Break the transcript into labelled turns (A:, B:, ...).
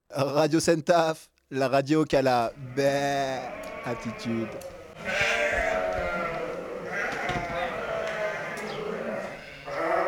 A: Radio Sentaf, la radio qui a la belle attitude.